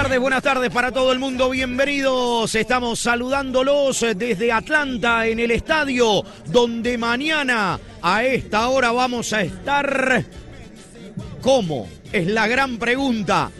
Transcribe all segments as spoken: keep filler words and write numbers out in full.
tardes, buenas tardes para todo el mundo, bienvenidos. Estamos saludándolos desde Atlanta en el estadio donde mañana a esta hora vamos a estar. ¿Cómo? Es la gran pregunta.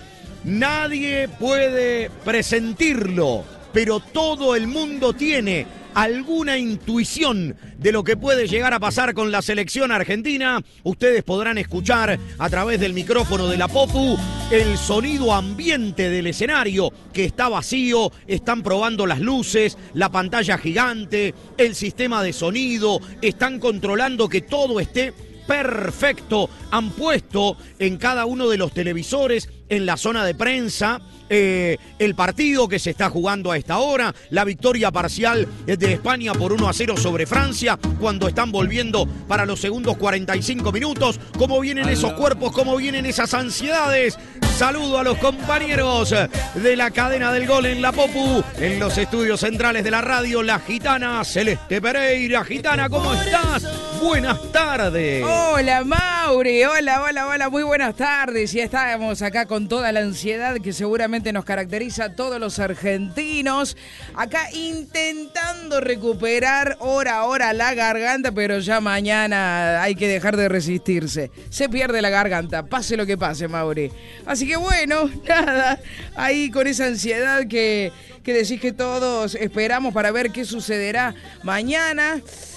Nadie puede presentirlo, pero todo el mundo tiene alguna intuición de lo que puede llegar a pasar con la selección argentina. Ustedes podrán escuchar a través del micrófono de la Popu el sonido ambiente del escenario que está vacío. Están probando las luces, la pantalla gigante, el sistema de sonido. Están controlando que todo esté perfecto. Han puesto en cada uno de los televisores, en la zona de prensa, eh, el partido que se está jugando a esta hora, la victoria parcial de España por uno a cero sobre Francia, cuando están volviendo para los segundos cuarenta y cinco minutos. ¿Cómo vienen esos cuerpos? ¿Cómo vienen esas ansiedades? Saludo a los compañeros de la cadena del gol en la Popu, en los estudios centrales de la radio, la gitana Celeste Pereira. Gitana, ¿cómo estás? Buenas tardes. Hola, Mauri. Hola, hola, hola. Muy buenas tardes. Y estábamos acá con toda la ansiedad que seguramente nos caracteriza a todos los argentinos. Acá intentando recuperar hora a hora la garganta, pero ya mañana hay que dejar de resistirse. Se pierde la garganta, pase lo que pase, Mauri. Así que bueno, nada, ahí con esa ansiedad que, que decís que todos esperamos para ver qué sucederá mañana.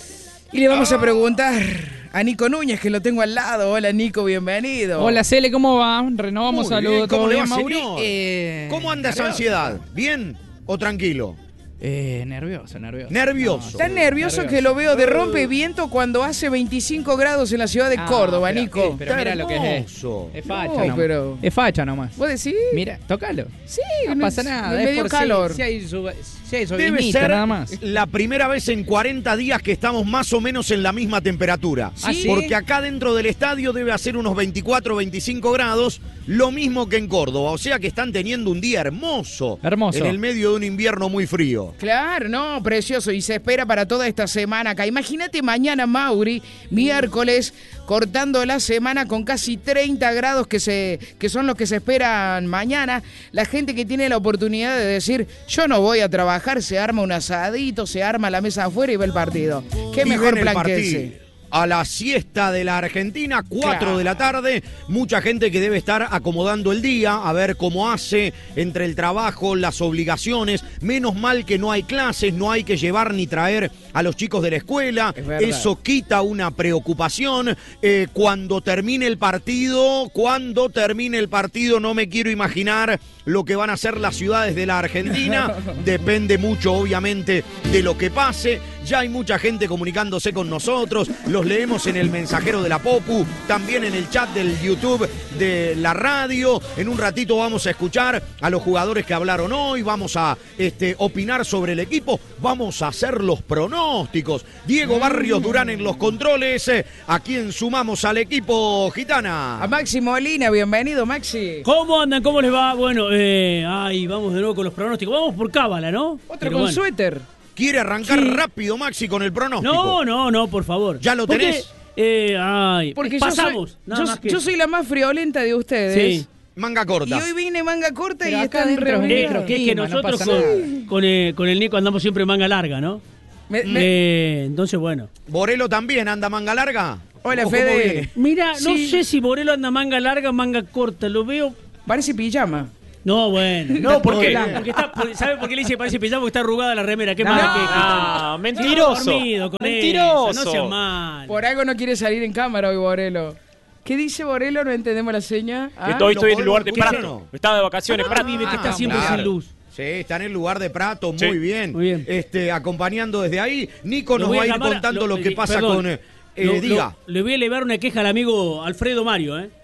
Y le vamos a preguntar a Nico Núñez, que lo tengo al lado. Hola, Nico, bienvenido. Hola, Cele, ¿cómo va? Renovamos saludos. ¿Cómo le va, Mauri? señor? Eh, ¿Cómo anda esa ansiedad? ¿Bien o tranquilo? Eh, nervioso, nervioso. Nervioso. Tan nervioso, nervioso que lo veo de rompeviento cuando hace veinticinco grados en la ciudad de ah, Córdoba, pero, Nico. Eh, pero mira lo que es. Es facha no, nomás. Pero... Es facha nomás. ¿Vos decís? Mira, tócalo. Sí, no, no pasa nada. Me dio calor. Si, si hay, su, si hay Debe ser nada más. La primera vez en cuarenta días que estamos más o menos en la misma temperatura. ¿Sí? Porque acá dentro del estadio debe hacer unos veinticuatro, veinticinco grados, lo mismo que en Córdoba. O sea que están teniendo un día hermoso. Hermoso. En el medio de un invierno muy frío. Claro, no, precioso. Y se espera para toda esta semana acá. Imagínate mañana, Mauri, miércoles, cortando la semana con casi treinta grados que, se, que son los que se esperan mañana. La gente que tiene la oportunidad de decir, yo no voy a trabajar, se arma un asadito, se arma la mesa afuera y ve el partido. Qué y mejor ven plan el que ese. A la siesta de la Argentina, cuatro claro. de la tarde, mucha gente que debe estar acomodando el día, a ver cómo hace entre el trabajo, las obligaciones. Menos mal que no hay clases, no hay que llevar ni traer a los chicos de la escuela. Eso quita una preocupación. Eh, cuando termine el partido, cuando termine el partido, no me quiero imaginar lo que van a hacer las ciudades de la Argentina. Depende mucho, obviamente, de lo que pase. Ya hay mucha gente comunicándose con nosotros, los leemos en el mensajero de la Popu, también en el chat del YouTube de la radio. En un ratito vamos a escuchar a los jugadores que hablaron hoy, vamos a este, opinar sobre el equipo, vamos a hacer los pronósticos. Diego Barrios Durán en los controles, a quien sumamos al equipo gitana. A Maxi Molina, bienvenido, Maxi. ¿Cómo andan? ¿Cómo les va? Bueno, eh, ay, vamos de nuevo con los pronósticos, vamos por cábala, ¿no? Otro Pero con bueno. suéter. ¿Quiere arrancar sí. rápido, Maxi, con el pronóstico? No, no, no, por favor. ¿Ya lo Porque, tenés? Eh, ay, Porque pasamos. Yo soy, yo, que... yo soy la más friolenta de ustedes. Sí. Manga corta. Y hoy vine manga corta Pero y acá están dentro es que, es que nosotros no con, con, eh, con el Nico andamos siempre manga larga, ¿no? Me, me... Eh, entonces, bueno. ¿Borelo también anda manga larga? Hola, Fede. Mira, sí. no sé si Borelo anda manga larga o manga corta. Lo veo... Parece pijama. No, bueno. No, ¿por qué? Porque está, ¿sabe por qué le dice parece pijama? Porque está arrugada la remera. ¿Qué no, más? No, que, mentiroso. Con mentiroso. Eso, no sea mal. Por algo no quiere salir en cámara hoy, Borelo. ¿Qué dice Borelo? No entendemos la seña. ¿Ah? Estoy, estoy en el lugar de Prato. No? Estaba de vacaciones, ah, Prato. Vive que está siempre claro. sin luz. Sí, está en el lugar de Prato, muy, sí, bien. muy bien. Este, acompañando desde ahí. Nico nos va a ir llamar, contando lo, lo que pasa perdón, con... Eh, lo, diga. Lo, le voy a elevar una queja al amigo Alfredo Mario, ¿eh?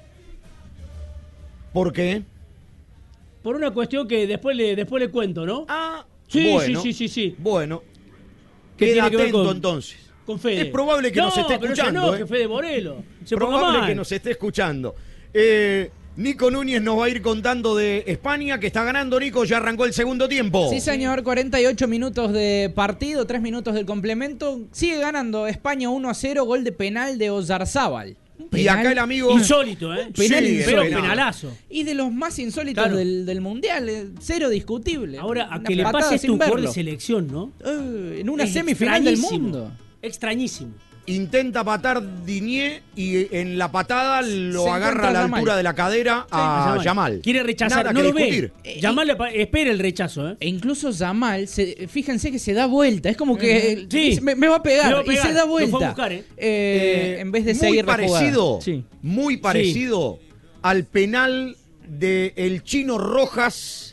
¿Por qué? Por una cuestión que después le, después le cuento, ¿no? Ah, sí, bueno, sí, sí, sí, sí. Bueno, ¿Qué queda tiene que ver atento con, entonces. Con Fede. Es probable que no, nos esté escuchando. No, ¿eh? que Fede Borelo. Se probable que nos esté escuchando. Eh, Nico Núñez nos va a ir contando de España, que está ganando. Nico, ya arrancó el segundo tiempo. Sí, señor, cuarenta y ocho minutos de partido, tres minutos del complemento. Sigue ganando España uno a cero, gol de penal de Oyarzábal. Y acá el amigo... Insólito, ¿eh? Penal Sí, Pero insólito. penalazo. Y de los más insólitos Claro. del, del Mundial, eh, cero discutible. Ahora, a Una que le patada pase sin tu jugador de verlo. selección, ¿no? Eh, en una Es semifinal del extrañísimo. mundo. Extrañísimo. Intenta patar Digne y en la patada lo Se agarra a la encuentra altura Yamal. de la cadera a Yamal. Yamal. Quiere rechazar, Nada no que lo discutir. ve. Yamal le pa- espera el rechazo, ¿eh? E incluso Yamal, se, fíjense que se da vuelta. Es como que Sí. dice, me, me va a pegar, Me va a pegar. y se da Lo vuelta. fue a buscar, ¿eh? Eh, en vez de muy seguir la jugada. parecido, Sí. muy parecido al penal de el Chino Rojas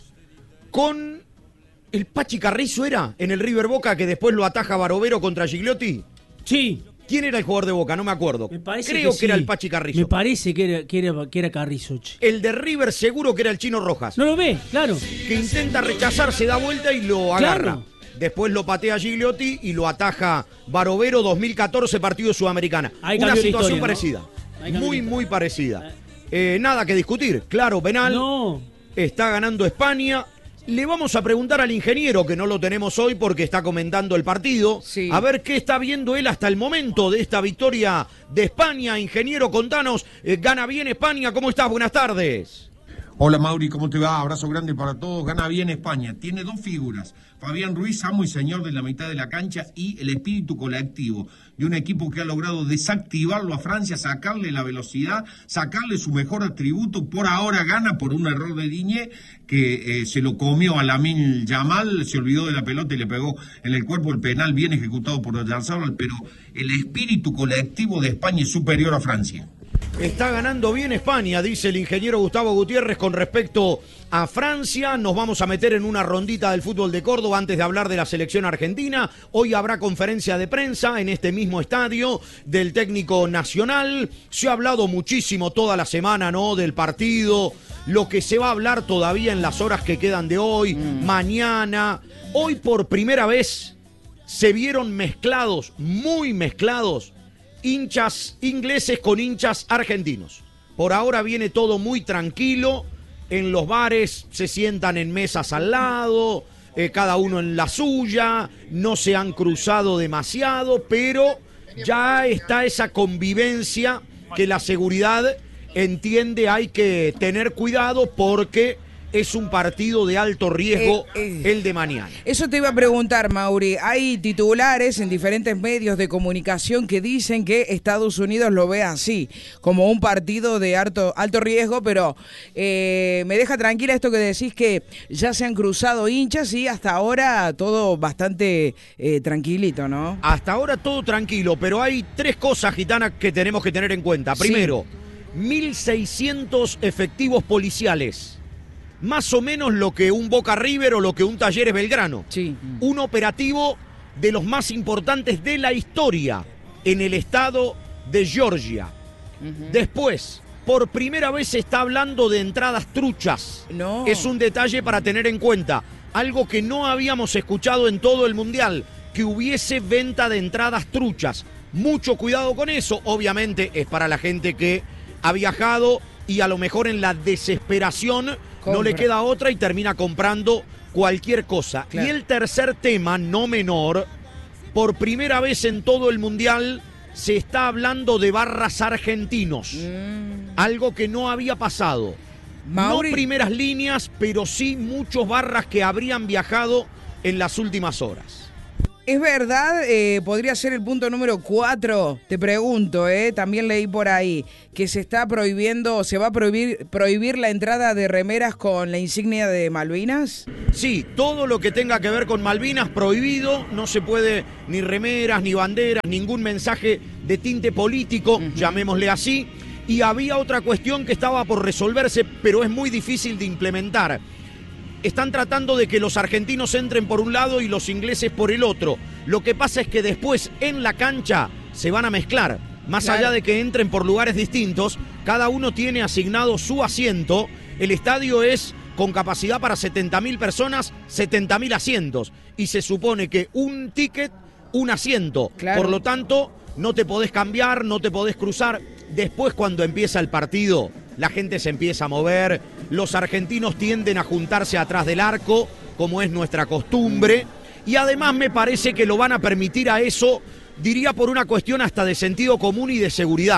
con el Pachi Carrizo, ¿era? En el River Boca, que después lo ataja Barovero contra Gigliotti. Sí. ¿Quién era el jugador de Boca? No me acuerdo. Me parece Creo que, sí. era el Pachi Carrizo. Me parece que era, que era, que era Carrizo, che. El de River seguro que era el Chino Rojas. No lo ve, claro. Que intenta rechazar, se da vuelta y lo agarra. Claro. Después lo patea Gigliotti y lo ataja Barovero, dos mil catorce, partido Sudamericana. Ahí Una cambió la situación historia, ¿no? parecida. Ahí cambió Muy, la muy parecida. Eh, nada que discutir. Claro, penal. No. Está ganando España. Le vamos a preguntar al ingeniero, que no lo tenemos hoy porque está comentando el partido, Sí. a ver qué está viendo él hasta el momento de esta victoria de España. Ingeniero, contanos, eh, gana bien España, ¿cómo estás? Buenas tardes. Hola Mauri, ¿cómo te va? Abrazo grande para todos. Gana bien España. Tiene dos figuras. Fabián Ruiz, amo y señor de la mitad de la cancha, y el espíritu colectivo de un equipo que ha logrado desactivarlo a Francia, sacarle la velocidad, sacarle su mejor atributo. Por ahora gana por un error de Digne, que eh, se lo comió a Lamine Yamal, se olvidó de la pelota y le pegó en el cuerpo. El penal bien ejecutado por Oyarzabal, pero el espíritu colectivo de España es superior a Francia. Está ganando bien España, dice el ingeniero Gustavo Gutiérrez con respecto a Francia. Nos vamos a meter en una rondita del fútbol de Córdoba antes de hablar de la selección argentina. Hoy habrá conferencia de prensa en este mismo estadio del técnico nacional. Se ha hablado muchísimo toda la semana, ¿no?, del partido, lo que se va a hablar todavía en las horas que quedan de hoy, mm. mañana. Hoy por primera vez se vieron mezclados, muy mezclados, hinchas ingleses con hinchas argentinos. Por ahora viene todo muy tranquilo. En los bares se sientan en mesas al lado, eh, cada uno en la suya, no se han cruzado demasiado, pero ya está esa convivencia que la seguridad entiende hay que tener cuidado porque es un partido de alto riesgo eh, eh, el de mañana. Eso te iba a preguntar, Mauri. Hay titulares en diferentes medios de comunicación que dicen que Estados Unidos lo ve así, como un partido de alto, alto riesgo, pero eh, me deja tranquila esto que decís que ya se han cruzado hinchas y hasta ahora todo bastante eh, tranquilito, ¿no? Hasta ahora todo tranquilo, pero hay tres cosas, Gitana, que tenemos que tener en cuenta. Primero, sí. mil seiscientos efectivos policiales. Más o menos lo que un Boca River o lo que un Talleres Belgrano. Sí. Un operativo de los más importantes de la historia en el estado de Georgia. Uh-huh. Después, por primera vez se está hablando de entradas truchas. No. Es un detalle para tener en cuenta. Algo que no habíamos escuchado en todo el Mundial, que hubiese venta de entradas truchas. Mucho cuidado con eso. Obviamente es para la gente que ha viajado y a lo mejor en la desesperación no le queda otra y termina comprando cualquier cosa. Claro. Y el tercer tema, no menor, por primera vez en todo el Mundial se está hablando de barras argentinos. Mm. Algo que no había pasado. Mauri. No primeras líneas, pero sí muchos barras que habrían viajado en las últimas horas. ¿Es verdad? Eh, ¿Podría ser el punto número cuatro? Te pregunto, eh, también leí por ahí, que se está prohibiendo, se va a prohibir, prohibir la entrada de remeras con la insignia de Malvinas. Sí, todo lo que tenga que ver con Malvinas prohibido, no se puede ni remeras, ni banderas, ningún mensaje de tinte político, uh-huh. llamémosle así. Y había otra cuestión que estaba por resolverse, pero es muy difícil de implementar. Están tratando de que los argentinos entren por un lado y los ingleses por el otro. Lo que pasa es que después en la cancha se van a mezclar. Más claro. allá de que entren por lugares distintos, cada uno tiene asignado su asiento. El estadio es con capacidad para setenta mil personas, setenta mil asientos. Y se supone que un ticket, un asiento. Claro. Por lo tanto, no te podés cambiar, no te podés cruzar. Después, cuando empieza el partido, la gente se empieza a mover. Los argentinos tienden a juntarse atrás del arco, como es nuestra costumbre. Y además me parece que lo van a permitir a eso, diría por una cuestión hasta de sentido común y de seguridad.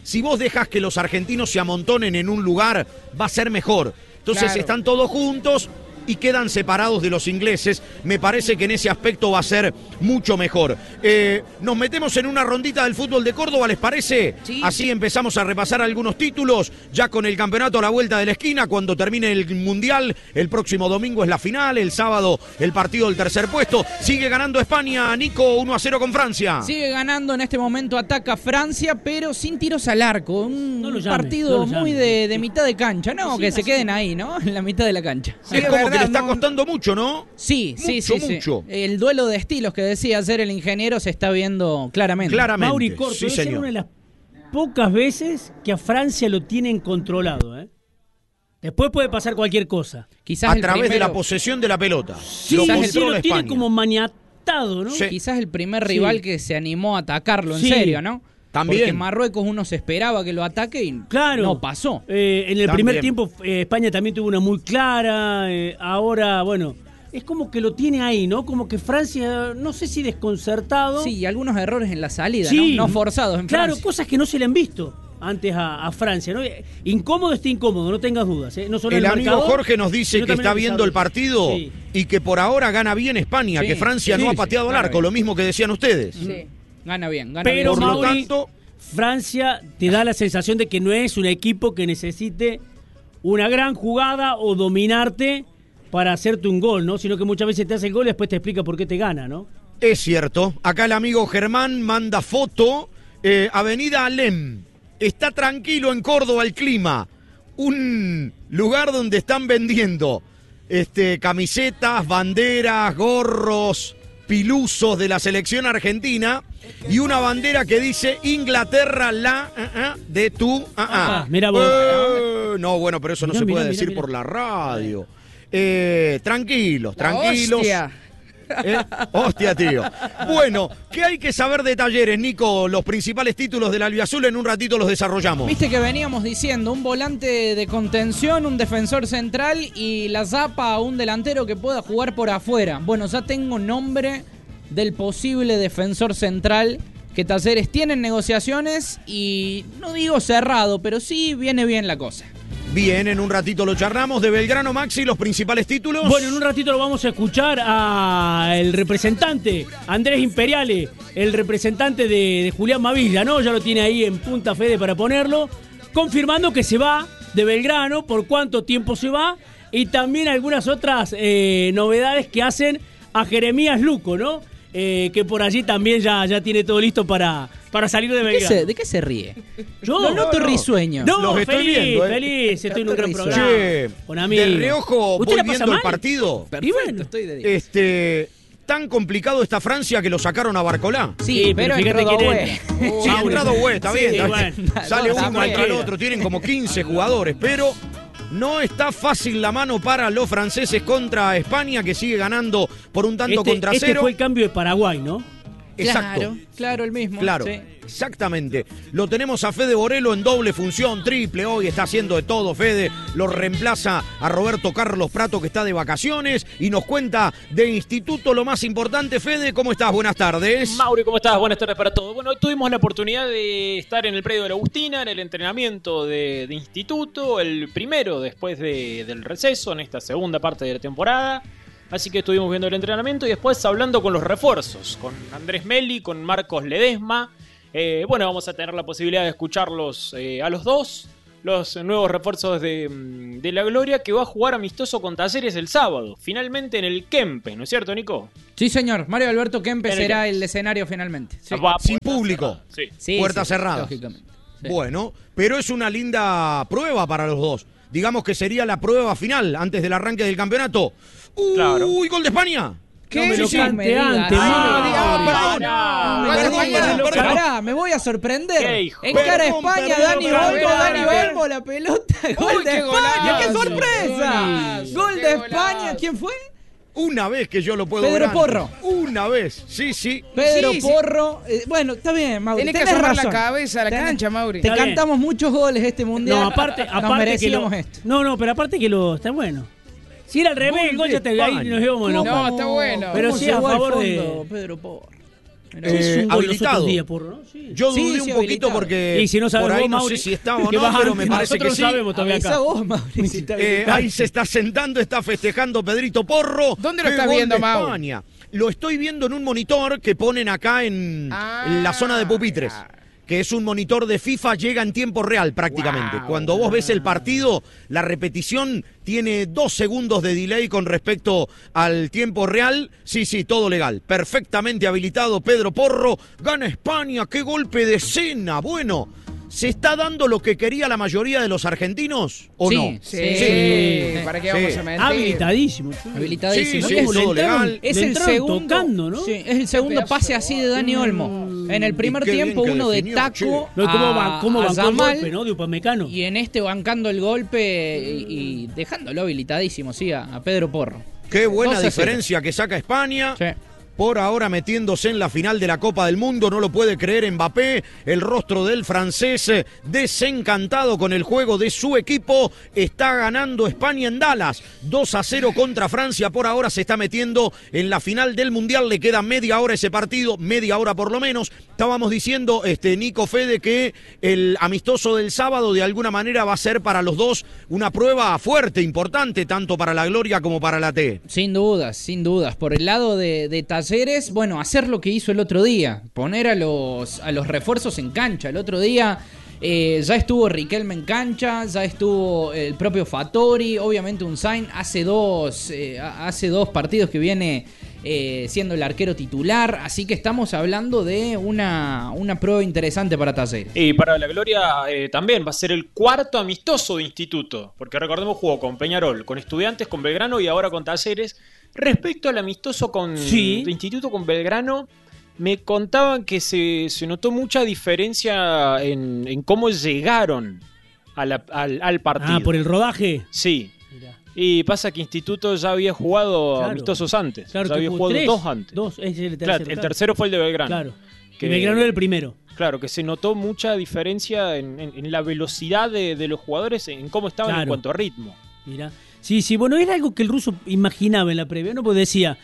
si vos dejas que los argentinos se amontonen en un lugar, va a ser mejor. Entonces Claro. están todos juntos y quedan separados de los ingleses. Me parece que en ese aspecto va a ser mucho mejor. Eh, nos metemos en una rondita del fútbol de Córdoba, ¿les parece? Sí. Así empezamos a repasar algunos títulos, ya con el campeonato a la vuelta de la esquina, cuando termine el Mundial. El próximo domingo es la final, el sábado el partido del tercer puesto. Sigue ganando España, Nico, uno a cero con Francia. Sigue ganando en este momento, ataca Francia, pero sin tiros al arco. Un No lo llame, partido no lo llame. muy de, de mitad de cancha, ¿no? Sí, que sí, se sí. queden ahí, ¿no? En la mitad de la cancha. es es como verdad, que le está no- costando mucho, ¿no? Sí, sí, Mucho, sí, sí. mucho. El duelo de estilos que decía hacer el ingeniero se está viendo claramente. Claramente. Mauri Corto, sí, debe ser señor. una de las pocas veces que a Francia lo tienen controlado, ¿eh? Después puede pasar cualquier cosa. Quizás A el través de primero- la posesión de la pelota. Sí, lo Quizás el- sí, controla lo tiene España. como maniatado, ¿no? Sí. Quizás el primer Sí. rival que se animó a atacarlo en Sí. serio, ¿no? También. Porque Marruecos uno se esperaba que lo ataque y Claro. no pasó. Eh, en el También. primer tiempo eh, España también tuvo una muy clara. eh, ahora, bueno, es como que lo tiene ahí, ¿no? Como que Francia, no sé si desconcertado. Sí, y algunos errores en la salida, Sí. ¿no? No forzados en Claro, Francia. cosas que no se le han visto antes a, a Francia, ¿no? Incómodo está incómodo, no tengas dudas, ¿eh? No solo El en amigo marcador, Jorge nos dice sino que también está en viendo el partido Sí. y que por ahora gana bien España, Sí, que Francia sí, no ha sí, pateado al gana arco, bien. lo mismo que decían ustedes. Sí. Gana bien, gana Pero, Por bien. lo Mauri, tanto, Francia te da la sensación de que no es un equipo que necesite una gran jugada o dominarte para hacerte un gol, ¿no? Sino que muchas veces te hace el gol y después te explica por qué te gana, ¿no? es cierto. Acá el amigo Germán manda foto. Eh, Avenida Alem. Está tranquilo en Córdoba el clima. Un lugar donde están vendiendo este, camisetas, banderas, gorros, pilusos de la selección argentina y una bandera que dice Inglaterra la uh, uh, de tu. Uh, uh. Ah, mira vos. Eh, no, bueno, pero eso no Mirá, se mirá, puede mirá, decir mirá. por la radio. Eh, tranquilos, La tranquilos. hostia. Eh, Hostia, tío. Bueno, ¿qué hay que saber de Talleres, Nico? Los principales títulos del albiazul en un ratito los desarrollamos. Viste que veníamos diciendo, un volante de contención, un defensor central y la zapa a un delantero que pueda jugar por afuera. Bueno, ya tengo nombre del posible defensor central que Talleres tiene en negociaciones y no digo cerrado, pero sí viene bien la cosa. Bien, en un ratito lo charlamos. De Belgrano, Maxi, los principales títulos. Bueno, en un ratito lo vamos a escuchar al representante, Andrés Imperiale, el representante de, de Julián Mavilla, ¿no? Ya lo tiene ahí en punta Fede para ponerlo, confirmando que se va de Belgrano, por cuánto tiempo se va, y también algunas otras eh, novedades que hacen a Jeremías Luco, ¿no? Eh, que por allí también ya, ya tiene todo listo para, para salir de ¿De qué, Belgrano. se, de qué se ríe? Yo Lo noto no. risueño. No, Los estoy feliz, viendo, ¿eh? feliz, estoy en un gran Risueño. programa. Che, Con amigos. de reojo ¿Usted voy la pasa viendo el mal? partido. Perfecto, Y bueno. estoy de diez. Este, tan complicado está Francia que lo sacaron a Barcolá. Sí, Sí, pero, pero fíjate entró quién Doué. entra. Sí, Ah, entrado bueno. güey, está bien. Sí, está bueno. bien. Sale No, uno también. contra el otro, tienen como quince jugadores, pero no está fácil la mano para los franceses contra España, que sigue ganando por un tanto Este, contra este cero. fue el cambio de Paraguay, ¿no? Exacto. Claro, claro, el mismo. Claro, sí. exactamente. Lo tenemos a Fede Borelo en doble función, triple. Hoy está haciendo de todo, Fede. Lo reemplaza a Roberto Carlos Prato, que está de vacaciones. Y nos cuenta de Instituto lo más importante. Fede, ¿cómo estás? Buenas tardes. Mauri, ¿cómo estás? Buenas tardes para todos. Bueno, hoy tuvimos la oportunidad de estar en el predio de la Agustina, en el entrenamiento de, de Instituto, el primero después de- del receso, en esta segunda parte de la temporada. Así que estuvimos viendo el entrenamiento y después hablando con los refuerzos, con Andrés Meli, con Marcos Ledesma. Eh, bueno, vamos a tener la posibilidad de escucharlos eh, a los dos, los nuevos refuerzos de, de la Gloria, que va a jugar amistoso con Talleres el sábado, finalmente en el Kempe, ¿no es cierto, Nico? Sí, señor. Mario Alberto Kempes En el será que- el escenario finalmente. Sí. Va a Sin puerta público. cerrada, sí. Sí, Puertas sí, cerradas. lógicamente. Sí. Bueno, pero es una linda prueba para los dos. Digamos que sería la prueba final antes del arranque del campeonato. ¡Uy, Claro. gol de España! ¿Qué? No me lo Sí, cante me digas. antes, Ay, Mauri. no me digas. Ah, perdón. no. Gol de Perdón, España. perdón, perdón. Pará, me voy a sorprender. ¿Qué hijo? En cara a Perdón, España, perdón, Dani perdón. Olmo, A ver, Dani a ver. Olmo, la pelota. Gol de qué España, ¡qué golazo. sorpresa! Golazo, Gol qué de golazo. España, ¿quién fue? Una vez que yo lo puedo Pedro ver antes. Porro. Una vez, sí, sí. Pedro Sí, sí. Porro. Eh, bueno, está bien, Mauri. Tenés que tenés asomar razón. la cabeza a la Tenés- cancha, Mauri. Te Está bien. cantamos muchos goles este mundial. No, aparte, Nos aparte que lo, merecíamos esto. No, no, pero aparte que lo está bueno. Si era al revés, Gol el gol de ya te, ahí España. nos íbamos. No, ¿no? está bueno. Pero ¿Cómo sí llegó a al favor fondo, de- Pedro Porro. Eh, un gol los habilitado. otros días, Porro, ¿no? Sí. Yo dudé Sí, un sí, poquito habilitado. porque Y si no sabes por ahí vos, no Mauri, sé si está o que no, vas pero antes. me parece que Nosotros sí. no sabemos todavía acá. Avisa vos, Mauri, si está Eh, habilitado. ahí se está sentando, está festejando Pedrito Porro. ¿Dónde lo ¡Qué estás gol viendo, de Mau? España! Lo estoy viendo en un monitor que ponen acá en, Ah, en la zona de pupitres. Que es un monitor de FIFA, llega en tiempo real prácticamente. Wow. Cuando vos ves el partido, la repetición tiene dos segundos de delay con respecto al tiempo real. Sí, sí, todo legal. Perfectamente habilitado Pedro Porro. Gana España, qué golpe de escena. Bueno, ¿se está dando lo que quería la mayoría de los argentinos o Sí, no? Sí, Sí. ¿para qué Sí. vamos a mentir? Habilitadísimo. Habilitadísimo. Sí, Y sí, es, todo le entraron- legal. es Le el entraron segundo, tocando, ¿no? Sí, es el segundo pedazo pase de así de Dani Olmo. En el primer Y qué bien tiempo que uno de definió, taco che. No, ¿y ¿Cómo, a- va, cómo a bancó el Yamal, golpe, ¿no? De Upamecano. y en este bancando el golpe y, y dejándolo habilitadísimo, sí, a, a Pedro Porro. Qué buena dos a cero. diferencia que saca España. Sí. Por ahora metiéndose en la final de la Copa del Mundo, no lo puede creer Mbappé, el rostro del francés eh, desencantado con el juego de su equipo, está ganando España en Dallas, dos a cero contra Francia, por ahora se está metiendo en la final del Mundial, le queda media hora ese partido, media hora por lo menos, estábamos diciendo, este Nico Fede, que el amistoso del sábado de alguna manera va a ser para los dos una prueba fuerte, importante, tanto para la Gloria como para la T. Sin dudas, sin dudas. Por el lado de, de Talleres, bueno, hacer lo que hizo el otro día, poner a los, a los refuerzos en cancha. El otro día eh, ya estuvo Riquelme en cancha, ya estuvo el propio Fattori, obviamente Unzain hace dos, eh, hace dos partidos que viene eh, siendo el arquero titular, así que estamos hablando de una, una prueba interesante para Talleres. Y para la Gloria eh, también va a ser el cuarto amistoso de Instituto, porque recordemos jugó con Peñarol, con Estudiantes, con Belgrano y ahora con Talleres. Respecto al amistoso con Sí. de Instituto con Belgrano, me contaban que se, se notó mucha diferencia en, en cómo llegaron a la- al, al partido. Ah, por el rodaje. Sí. Mirá. Y pasa que Instituto ya había jugado Claro. amistosos antes. Claro, ya había jugó jugado tres. dos antes. Dos, es el tercero. Claro, el claro. tercero fue el de Belgrano. Claro. Que- Que Belgrano era el primero. Claro, que se notó mucha diferencia en, en- en la velocidad de, de los jugadores, en cómo estaban en Claro. cuanto a ritmo. Mira. Sí, sí, bueno, era algo que el ruso imaginaba en la previa, ¿no? Porque decía,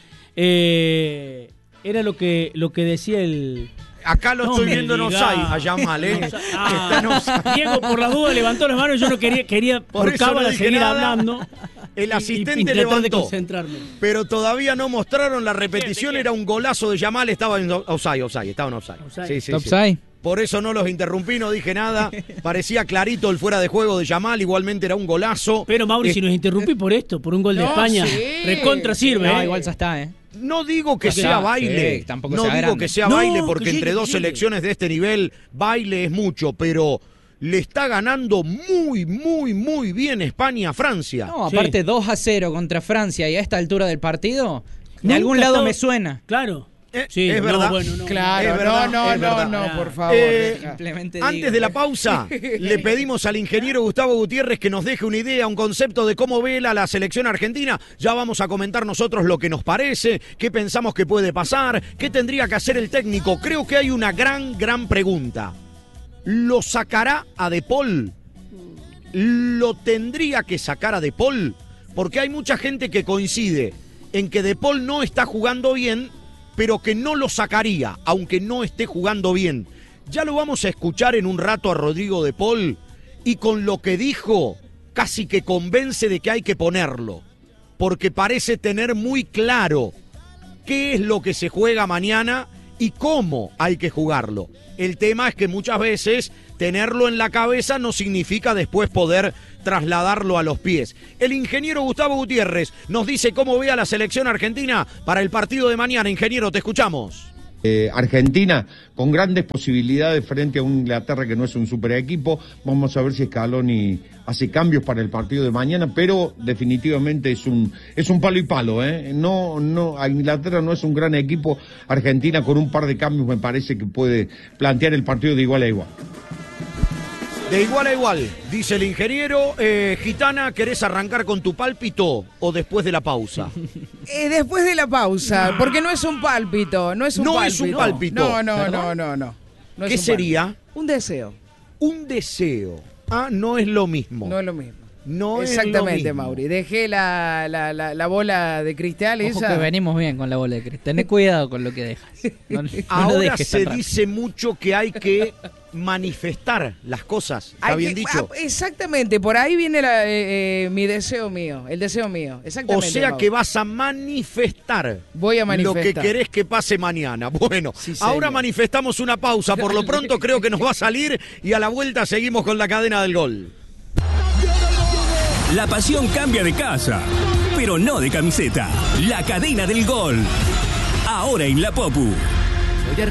eh, era lo que, lo que decía el... Acá lo No estoy me viendo en digas. offside, a Yamal, ¿eh? Ah, Está en offside. Diego por las dudas levantó las manos, yo no quería, quería Por por, eso no cábala dije seguir nada. hablando. El y- asistente y, y tratar de levantó. concentrarme. Pero todavía no mostraron la repetición, quién? era un golazo de Yamal, estaba en offside, offside, estaba en offside. Offside. Sí, sí, sí. Topside. Por eso no los interrumpí, no dije nada. Parecía clarito el fuera de juego de Yamal, igualmente era un golazo. Pero Mauri, Eh, si nos interrumpí por esto, por un gol de No, España, sí. recontra sirve, No, ¿eh? igual ya está, ¿eh? No digo que Porque sea ya, baile, sí, tampoco no sea digo grande. que sea No, baile que porque llegue, entre que dos llegue. selecciones de este nivel, baile es mucho, pero le está ganando muy, muy, muy bien España a Francia. No, Sí. aparte dos a cero contra Francia y a esta altura del partido, de Nunca algún lado estaba- me suena. Claro. Eh, Sí, es no, verdad. bueno, no. Claro, Es verdad, no, es no, verdad. no, no, por Ah, favor. Eh, deja. Simplemente Antes digo. de la pausa, le pedimos al ingeniero Gustavo Gutiérrez que nos deje una idea, un concepto de cómo ve la, la selección argentina. Ya vamos a comentar nosotros lo que nos parece, qué pensamos que puede pasar, qué tendría que hacer el técnico. Creo que hay una gran, gran pregunta. ¿Lo sacará a De Paul? ¿Lo tendría que sacar a De Paul? Porque hay mucha gente que coincide en que De Paul no está jugando bien, pero que no lo sacaría, aunque no esté jugando bien. Ya lo vamos a escuchar en un rato a Rodrigo De Paul, y con lo que dijo, casi que convence de que hay que ponerlo, porque parece tener muy claro qué es lo que se juega mañana y cómo hay que jugarlo. El tema es que muchas veces tenerlo en la cabeza no significa después poder trasladarlo a los pies. El ingeniero Gustavo Gutiérrez nos dice cómo ve a la selección argentina para el partido de mañana. Ingeniero, te escuchamos. Eh, Argentina con grandes posibilidades frente a un Inglaterra que no es un super equipo. Vamos a ver si Scaloni hace cambios para el partido de mañana, pero definitivamente es un es un palo y palo, ¿eh? No, no, a Inglaterra no es un gran equipo. Argentina con un par de cambios me parece que puede plantear el partido de igual a igual. De igual a igual, dice el ingeniero. Eh, Gitana, ¿querés arrancar con tu pálpito o después de la pausa? Eh, después de la pausa, porque no es un pálpito, no es un No pálpito. es un pálpito. No, no, no, ¿Perdón? no, no. No es ¿Qué un sería? pálpito. Un deseo, Un deseo. Ah, no es lo mismo. no es lo mismo. No Exactamente, es lo mismo. Mauri. Dejé la, la, la, la bola de cristal Ojo esa. que venimos bien con la bola de cristal. Tené cuidado con lo que dejas. No, no lo Ahora dejes se tan dice mucho que hay que manifestar las cosas. ¿Está Hay bien que- dicho? ah, exactamente, por ahí viene la, eh, eh, mi deseo mío, el deseo mío. O Exactamente. sea Mauri. que vas a manifestar, Voy a lo que manifestar. querés que pase mañana. Bueno, Sí, señor. ahora manifestamos una pausa. Por lo pronto creo que nos va a salir y a la vuelta seguimos con la cadena del gol. La pasión cambia de casa, pero no de camiseta. La cadena del gol. Ahora en La Popu. Soy